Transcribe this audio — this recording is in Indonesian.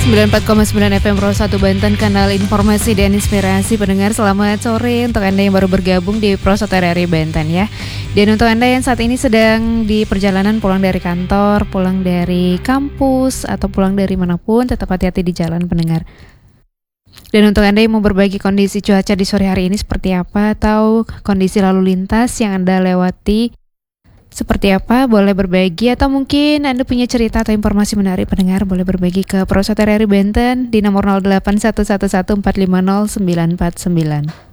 94,9 FM Pro 1 Banten, kanal informasi dan inspirasi. Pendengar, selamat sore untuk Anda yang baru bergabung di Pro 1 RRI Banten ya. Dan untuk Anda yang saat ini sedang di perjalanan pulang dari kantor, pulang dari kampus, atau pulang dari manapun, tetap hati-hati di jalan, pendengar. Dan untuk Anda yang mau berbagi kondisi cuaca di sore hari ini seperti apa, atau kondisi lalu lintas yang Anda lewati seperti apa, boleh berbagi. Atau mungkin Anda punya cerita atau informasi menarik, pendengar, boleh berbagi ke Pro 1 RRI Banten di nomor 081114500949.